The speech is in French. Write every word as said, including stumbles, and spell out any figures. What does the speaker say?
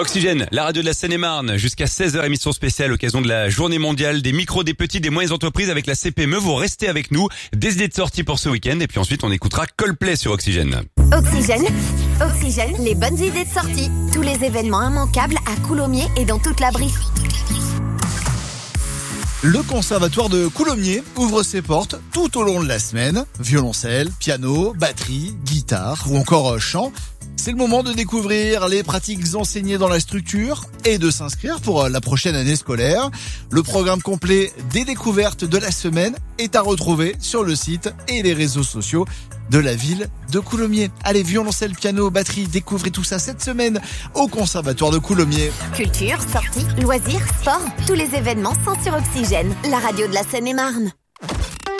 Oxygène, la radio de la Seine-et-Marne, jusqu'à seize heures, émission spéciale, occasion de la journée mondiale des micros, des petits, des moyennes entreprises avec la C P M E. Vous restez avec nous, des idées de sortie pour ce week-end, et puis ensuite on écoutera Coldplay sur Oxygène. Oxygène, Oxygène, les bonnes idées de sortie. Tous les événements immanquables à Coulommiers et dans toute la Brie. Le conservatoire de Coulommiers ouvre ses portes tout au long de la semaine. Violoncelle, piano, batterie, guitare ou encore chant. C'est le moment de découvrir les pratiques enseignées dans la structure et de s'inscrire pour la prochaine année scolaire. Le programme complet des découvertes de la semaine est à retrouver sur le site et les réseaux sociaux de la ville de Coulommiers. Allez, violoncelle, piano, batterie, découvrez tout ça cette semaine au conservatoire de Coulommiers. Culture, sorties, loisirs, sport, tous les événements sont sur Oxygène, la radio de la Seine-et-Marne.